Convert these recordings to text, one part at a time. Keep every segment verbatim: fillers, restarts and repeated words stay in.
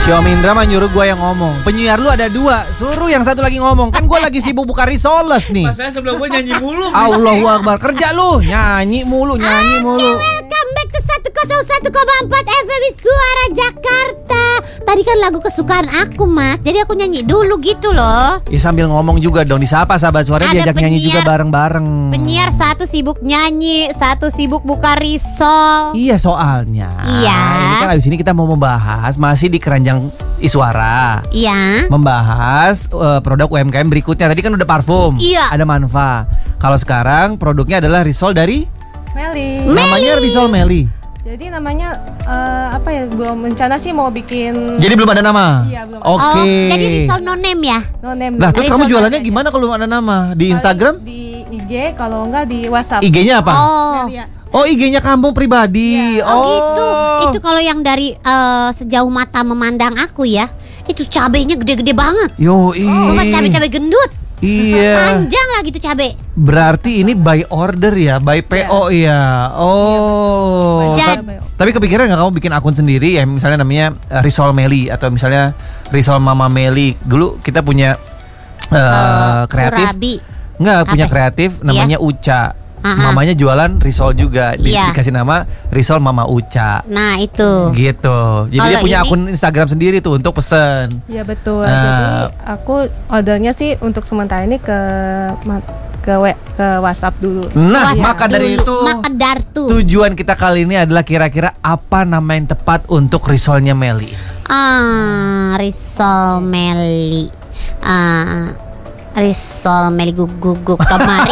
Si Om Indra mah nyuruh gue yang ngomong. Penyiar lu ada dua, suruh yang satu lagi ngomong. Kan gue lagi sibuk buka risoles nih. Mas saya sebelum gue nyanyi mulu. Allahu Akbar, kerja lu nyanyi mulu, nyanyi mulu. Oke, welcome back to seratus satu koma empat F M Suara Jakarta. Tadi kan lagu kesukaan aku, Mas. Jadi aku nyanyi dulu gitu loh. Ya sambil ngomong juga dong, disapa sahabat suara, Ada diajak nyanyi juga penyiar- bareng-bareng. Penyiar satu sibuk nyanyi, satu sibuk buka risol. Iya soalnya. Iya. Ini kan abis ini kita mau membahas masih di keranjang Iswara. Iya. Membahas uh, produk U M K M berikutnya. Tadi kan udah parfum. Iya. Ada Manfa. Kalau sekarang produknya adalah risol dari Meli. namanya risol Meli. Jadi namanya eh, apa ya? Belum rencana sih mau bikin Jadi belum ada nama. Iya, belum ada. Oke. Oh, jadi risol no name ya? no name. Nah, terus Risol kamu jualannya aja. gimana kalau ada nama? Di Instagram? Di I G, kalau enggak di WhatsApp. I G-nya apa? Oh. Melia. Oh, I G-nya kampung pribadi. Oh gitu. Itu kalau yang dari eh, sejauh mata memandang aku ya, itu cabenya gede-gede banget. Yo, Cuma cabe-cabe gendut. Iya. Panjang lah gitu cabe. Berarti ini by order ya, by P O ya. Oh. Jad- Ta- Tapi kepikiran nggak kamu bikin akun sendiri ya, misalnya namanya uh, Risol Meli atau misalnya Risol Mama Meli. Dulu kita punya uh, Eh, kreatif. Surabi. Nggak, punya Apa? kreatif namanya Uca. Ah-ah. Mamanya jualan risol juga. Di- Iya. Dikasih nama Risol Mama Uca. Nah itu. Gitu. Jadi dia Kalau punya ini- akun Instagram sendiri tuh untuk pesen. Iya betul. Nah. Jadi aku ordernya sih untuk sementara ini ke ma- ke we- ke WhatsApp dulu. Nah, WhatsApp maka dari dulu. itu Maka dari itu. tujuan kita kali ini adalah kira-kira apa nama yang tepat untuk risolnya Meli. Ah, risol Meli. Ah, risol Meli guguk kemarin.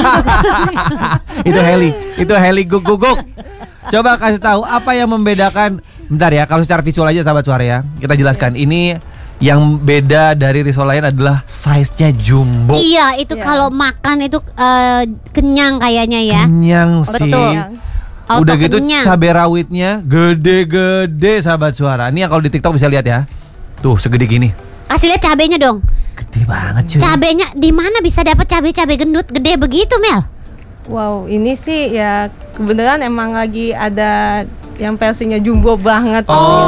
Itu Heli, itu Heli guguk-guguk. Coba kasih tahu apa yang membedakan. Bentar ya, kalau secara visual aja sahabat suara ya, kita jelaskan. Ini yang beda dari risol lain adalah size-nya jumbo. Iya, itu Iya. kalau makan itu eh, kenyang kayaknya ya. Kenyang sih. Betul. Auto Udah gitu kenyang. cabai rawitnya gede-gede sahabat suara. Ini yang kalau di TikTok bisa lihat ya. Tuh segede gini. Kasih lihat cabenya dong. Gede banget cuy. Cabenya di mana bisa dapat cabai-cabai gendut gede begitu, Mel? Wow, ini sih ya kebetulan emang lagi ada yang versinya jumbo banget.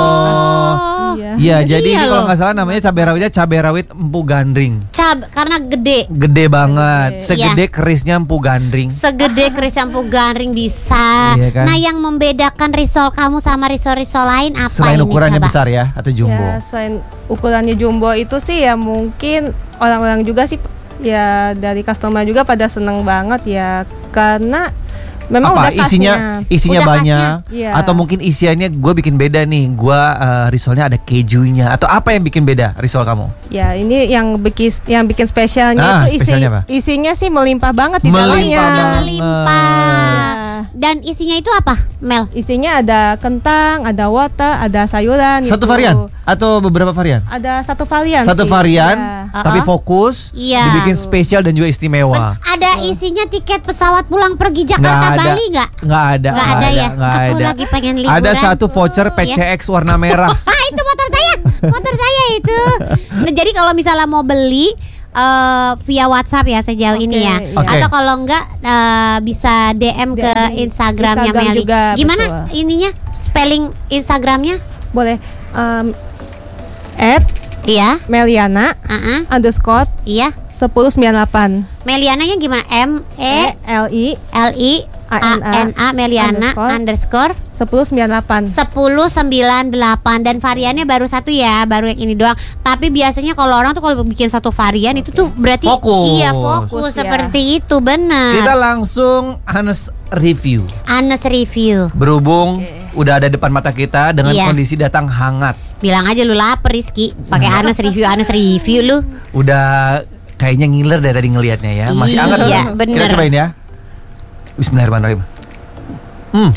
Oh. Iya. Iya, jadi Iya ini kalau loh. nggak salah namanya cabai rawitnya cabai rawit empu gandring. Cab karena gede. Gede banget, Gede. segede kerisnya empu gandring. Segede keris sampu garing bisa. Iya kan? Nah, yang membedakan risol kamu sama risol-risol lain apa Selain ini? ukurannya coba? besar ya atau jumbo. Ya, selain ukurannya jumbo itu sih ya mungkin orang-orang juga sih ya dari customer juga pada seneng banget ya karena memang Apa udah kasnya. isinya isinya Udah banyak Iya. atau mungkin isiannya gue bikin beda nih. Gue uh, risolnya ada kejunya atau apa yang bikin beda risol kamu? Ya ini yang bikin yang bikin spesialnya Ah, itu isi, spesialnya apa? isinya sih melimpah banget di Melimpah dalamnya. banget. Melimpah. Dan isinya itu apa, Mel? Isinya ada kentang, ada wortel, ada sayuran. Satu gitu. varian atau beberapa varian? Ada satu varian. Satu sih. varian, Ya. tapi Uh-uh. fokus, Iya. dibikin spesial dan juga istimewa. Ada isinya tiket pesawat pulang pergi Nggak Jakarta ada. Bali nggak? Nggak ada. Nggak ada ya? nggak Aku ada. lagi pengen liburan. Ada satu voucher P C X warna merah. Ah, itu motor saya, motor saya itu. Nah, jadi kalau misalnya mau beli eh, via WhatsApp ya sejauh Oke, ini ya, iya. Oke. atau kalau enggak eh, bisa D M ke D M Instagramnya Instagram Meli. juga, Gimana betul. ininya spelling Instagramnya? Boleh. Um, at Iya, Meliana uh-uh, underscore iya. sepuluh sembilan delapan. Meliananya gimana? M E L I L I A N A Meliana underscore sepuluh sembilan delapan. sepuluh sembilan delapan dan variannya baru satu ya, baru yang ini doang. Tapi biasanya kalau orang tuh kalau bikin satu varian itu tuh berarti Fokus. iya fokus, Fokus, ya. seperti itu benar. Kita langsung Hanes review. Anes review. Berhubung udah ada depan mata kita dengan Iya. kondisi datang hangat. Bilang aja lu lapar Rizky, pakai Anes review, Anes review lu. Udah kayaknya ngiler dari tadi ngelihatnya ya. Masih hangat. Iya, kan? bener. Kita cobain ya. Bismillahirrahmanirrahim. Hmm.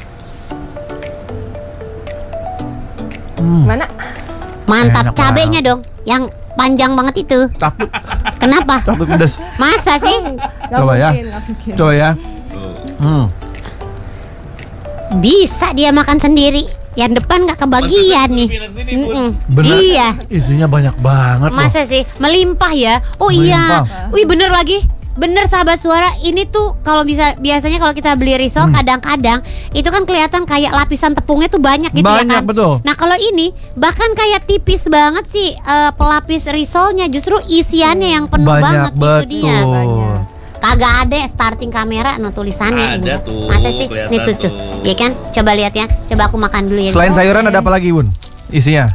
Hmm. Mana? Mantap Enak cabenya dong, yang panjang banget itu. Takut, Kenapa? takut pedas. Masa sih? Nggak Coba ya. mungkin, nggak mungkin. Coba ya. Hmm. Bisa dia makan sendiri. Yang depan nggak kebagian nih. Mm-mm. Bener. Iya. Isinya banyak banget loh. Masa sih melimpah ya? Oh Melimpah. iya. Wih bener lagi. bener sahabat suara, ini tuh kalau bisa biasanya kalau kita beli risol Hmm. kadang-kadang itu kan kelihatan kayak lapisan tepungnya tuh banyak gitu ya Banyak, kan. betul. Nah kalau ini bahkan kayak tipis banget sih eh, pelapis risolnya, justru isiannya yang penuh Banyak, banget itu dia. betul. Banyak. Kagak ada starting kamera no tulisannya. Ada ini. tuh, Masa sih? kelihatan Nih tuh tuh. tuh. Ya kan? Coba lihat ya. Coba aku makan dulu ya. Selain Oh, sayuran ada apa lagi, Bun? Isinya?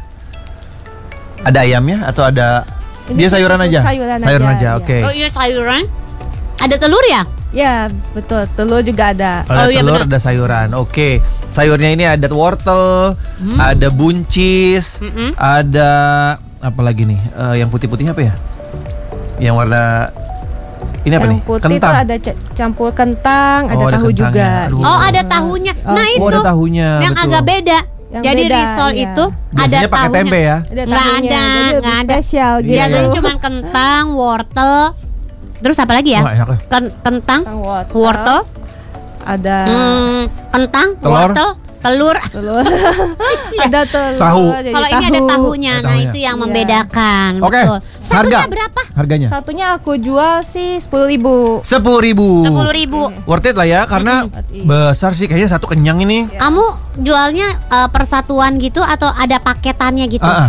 Ada ayamnya atau ada Ini dia sayuran khusus aja? sayuran aja, aja, iya. oke. Oh iya sayuran. Ada telur ya? Ya betul, telur juga ada. Ada Oh, iya, telur, benar. ada sayuran. Oke. Sayurnya ini ada wortel, ada buncis, Mm-mm. ada apa lagi nih? Eh, yang putih-putihnya apa ya? Yang warna ini apa Yang nih? putih Kentang. itu ada ca- campur kentang, ada Oh, ada tahu kentangnya. juga. Aduh. Oh ada tahunya. Oh. Nah Oh, itu ada tahunya, yang betul. agak beda. Yang Jadi beda, risol iya. itu ada Biasanya pakai tahunya. tempe ya. Ada Nggak tahunya, ada, jadi lebih nggak ada. spesial gitu. Biasanya cuma kentang, wortel. Terus apa lagi ya? Wah, enak ya. Ken- kentang, Kentang, wortel, wortel, ada hmm, kentang, Telur. wortel, telur. telur, ada telur, Tahu. jadi Kalau ini ada tahunya, Ada nah tahunya. itu yang Iya. membedakan. Oke. Betul. Satunya Harga. berapa? Harganya Satunya aku jual sih sepuluh ribu. sepuluh ribu. Sepuluh ribu. Worth it lah ya, karena Mm-mm. besar sih kayaknya satu kenyang ini. Kamu jualnya eh, persatuan gitu atau ada paketannya gitu? Ah, ah.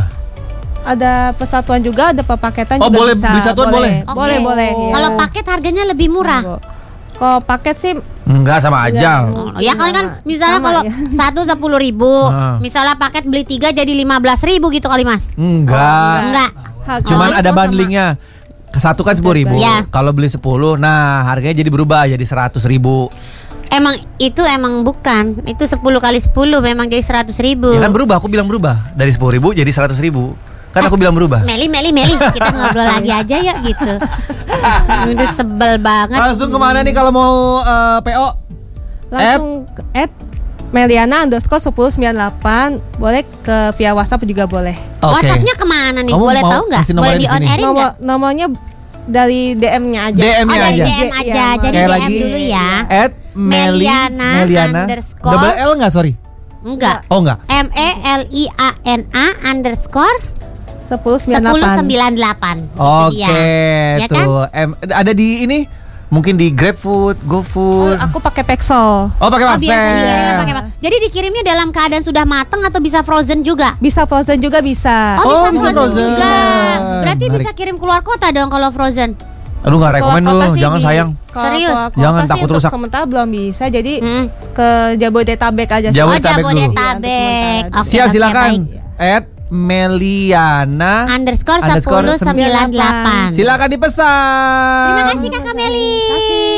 Ada persatuan juga, ada pepaketan Oh, juga boleh bisa. beli satuan boleh? Oke. Boleh, boleh. iya. Kalau paket harganya lebih murah. Kalau paket sih Enggak sama aja. Oh, ya kan kan misalnya Sama, kalau ya. satu sepuluh ribu, Ah. misalnya paket beli tiga jadi lima belas ribu gitu kali mas? Enggak. Enggak. harga Cuman risol ada sama- bundlingnya. Satu kan sepuluh ribu. Iya. Kalau beli sepuluh, nah harganya jadi berubah jadi seratus ribu. Emang itu emang bukan, itu sepuluh kali sepuluh memang jadi seratus ribu. Ya kan berubah, aku bilang berubah dari sepuluh ribu jadi seratus ribu. Kan aku bilang berubah. Meli, Meli, Meli, kita ngobrol lagi aja ya gitu. Udah sebel banget. Langsung kemana nih kalau mau eh, P O? langsung ke at Meliana underscore sepuluh sembilan delapan, boleh ke via WhatsApp juga boleh. Oke. WhatsAppnya kemana nih? Kamu Boleh mau tahu nggak? kasih Boleh nomornya di di on sini? airin Nomor nggak? nomornya dari D M-nya aja. D M-nya Oh dari aja. D M aja, Iya, jadi Sekali D M lagi. dulu ya. At Meli, Meliana Meliana underscore. Double L nggak sorry? Enggak. Oh enggak. M E L I A N A underscore sepuluh sembilan sepuluh delapan. sembilan delapan. Oke, Ya kan? tuh. Em, ada di ini mungkin di GrabFood, Oh, GoFood. aku pakai Pexel. Oh, pakai Oh, biasa Pastel. dikirimnya pakai apa? Jadi dikirimnya dalam keadaan sudah mateng atau bisa frozen juga? Bisa frozen juga bisa. Oh, Oh, bisa, bisa frozen, frozen. juga. Berarti Menarik. bisa kirim keluar kota dong kalau frozen. Aduh nggak Keluar rekomen kota dulu, sih jangan bi- sayang. kalau Serius? keluar kota Jangan, sih takut untuk rusak. sementara belum bisa. Jadi Mm. ke Jabodetabek aja sih. Jabodetabek Oh, dulu. Jabodetabek. Iya, Oke, Siap oke, silakan. baik. At Meliana Underscore Underscore sepuluh sembilan delapan. Silakan dipesan. Terima kasih Kakak Meli. Kasih.